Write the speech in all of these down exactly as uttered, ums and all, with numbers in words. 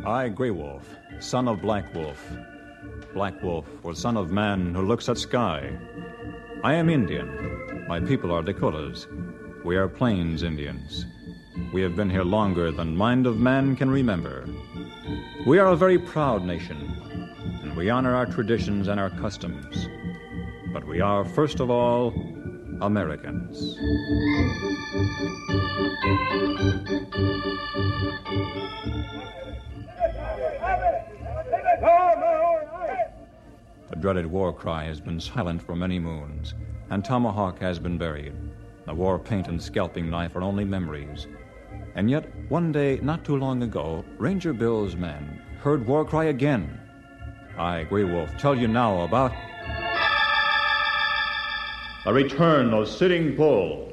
I, Grey Wolf, son of Black Wolf. Black Wolf was son of man who looks at sky. I am Indian. My people are Dakotas. We are Plains Indians. We have been here longer than mind of man can remember. We are a very proud nation, and we honor our traditions and our customs. But we are, first of all, Americans. The dreaded war cry has been silent for many moons, and tomahawk has been buried. The war paint and scalping knife are only memories. And yet, one day, not too long ago, Ranger Bill's men heard war cry again. I, Grey Wolf, tell you now about the return of Sitting Bull.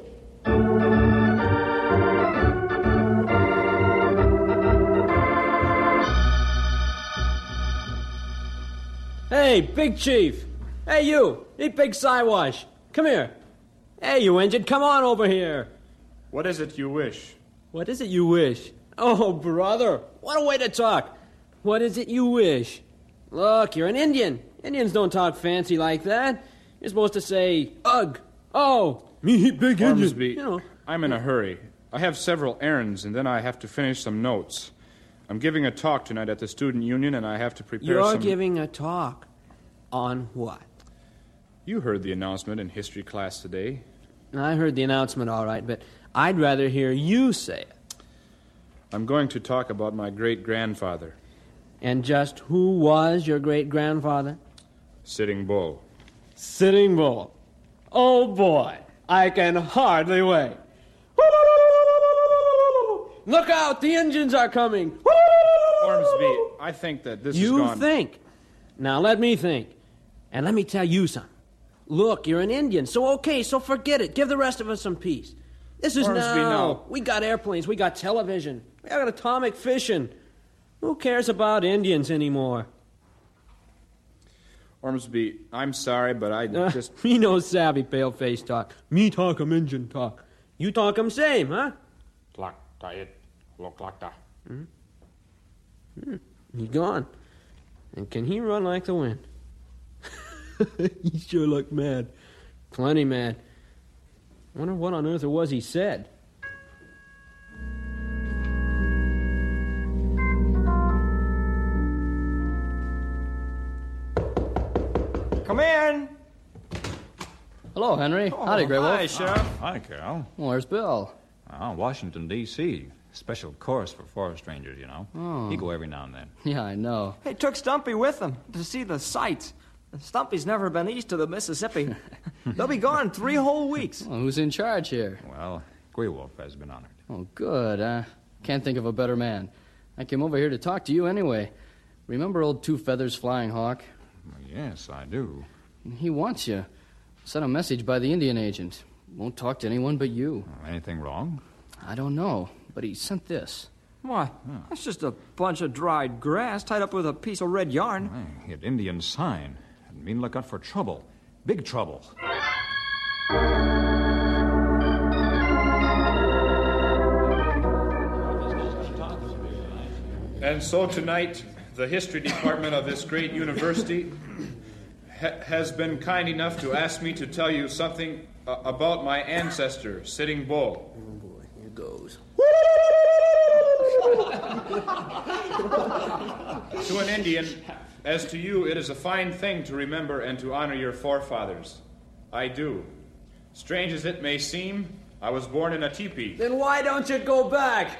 Hey, Big Chief! Hey, you! Hey, Big Siwash! Come here! Hey, you Injun, come on over here! What is it you wish? What is it you wish? Oh, brother, what a way to talk! What is it you wish? Look, you're an Indian. Indians don't talk fancy like that. You're supposed to say, ugh, oh, me big Indian. Ormsby, you know. I'm in a hurry. I have several errands, and then I have to finish some notes. I'm giving a talk tonight at the Student Union, and I have to prepare You're some... giving a talk? On what? You heard the announcement in history class today. I heard the announcement, all right, but I'd rather hear you say it. I'm going to talk about my great-grandfather. And just who was your great-grandfather? Sitting Bull. Sitting Bull. Oh, boy, I can hardly wait. Look out, the engines are coming. Ormsby, I think that this you is gone... You think? Now, let me think. And let me tell you something. Look, you're an Indian, so okay, so forget it. Give the rest of us some peace. This is Ormsby, now. no. We got airplanes, we got television, we got atomic fission. Who cares about Indians anymore? Ormsby, I'm sorry, but I uh, just... Me no savvy pale-face talk. Me talk 'em Indian talk. You talk 'em same, huh? Hmm? Hmm. He's gone. And can he run like the wind? He sure looked mad. Plenty mad. Wonder what on earth it was he said. Come in. Hello, Henry. Oh, Howdy, Grey Wolf. Hi, Sheriff. Hi, Carol. Where's Bill? Oh, Washington, D C Special course for forest rangers, you know. Oh. He go every now and then. Yeah, I know. He took Stumpy with him to see the sights. Stumpy's never been east of the Mississippi. They'll be gone three whole weeks. Well, who's in charge here? Well, Grey Wolf has been honored. Oh, good. I can't think of a better man. I came over here to talk to you anyway. Remember old Two Feathers Flying Hawk? Well, yes, I do. He wants you. Sent a message by the Indian agent. Won't talk to anyone but you. Oh, anything wrong? I don't know, but he sent this. What? Huh. That's just a bunch of dried grass tied up with a piece of red yarn. Hey, hit Indian sign. It mean look out for trouble. Big trouble. And so tonight, the history department of this great university ha- has been kind enough to ask me to tell you something uh, about my ancestor, Sitting Bull. Oh, boy, here goes. To an Indian, as to you, it is a fine thing to remember and to honor your forefathers. I do. Strange as it may seem, I was born in a teepee. Then why don't you go back?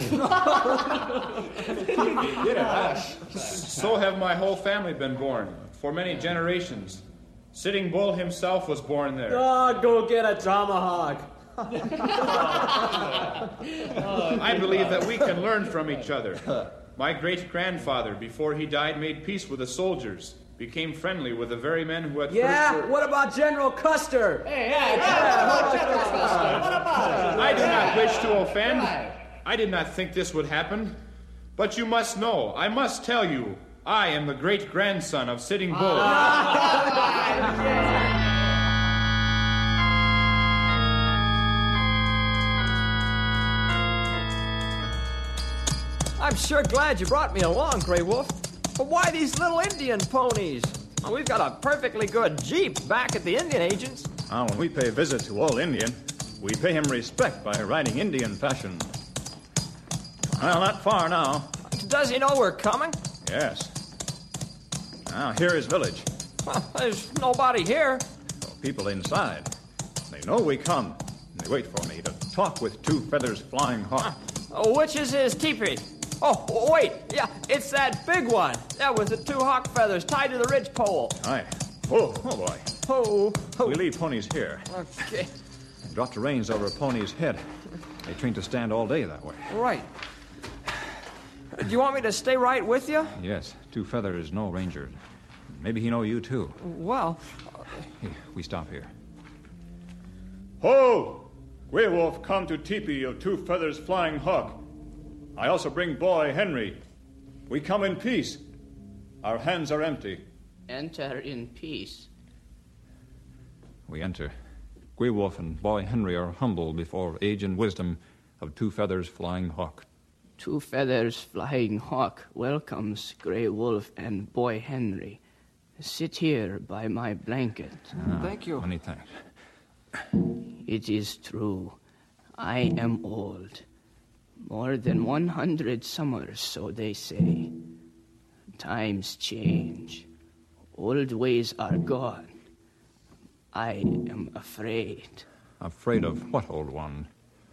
So have my whole family been born, for many generations. Sitting Bull himself was born there. Oh, go get a tomahawk. I believe that we can learn from each other. My great-grandfather, before he died, made peace with the soldiers, became friendly with the very men who had Yeah, first... Were... what about General Custer? Hey, hey, I do not wish to offend. I did not think this would happen. But you must know, I must tell you, I am the great-grandson of Sitting Bull. I I'm sure glad you brought me along, Grey Wolf. But why these little Indian ponies? Well, we've got a perfectly good Jeep back at the Indian agent's. Now, when we pay a visit to old Indian, we pay him respect by riding Indian fashion. Well, not far now. Does he know we're coming? Yes. Now, here is village. Well, there's nobody here. So people inside. They know we come. And they wait for me to talk with Two Feathers Flying Hawk. Oh, which is his teepee? Oh, wait. Yeah, it's that big one. Yeah, with the two hawk feathers tied to the ridge pole. Aye. Oh, oh boy. Oh, oh. We leave ponies here. Okay. Drop the reins over a pony's head. They train to stand all day that way. Right. Do you want me to stay right with you? Yes, Two Feathers no ranger. Maybe he know you too. Well, Here, we stop here. Ho! Grey Wolf come to teepee of Two Feathers Flying Hawk. I also bring boy Henry. We come in peace. Our hands are empty. Enter in peace. We enter. Grey Wolf and boy Henry are humble before age and wisdom of Two Feathers Flying Hawk. Two Feathers Flying Hawk welcomes Grey Wolf and boy Henry. Sit here by my blanket. Ah, thank you. Many thanks. It is true. I am old. More than one hundred summers, so they say. Times change. Old ways are gone. I am afraid. Afraid of what, old one?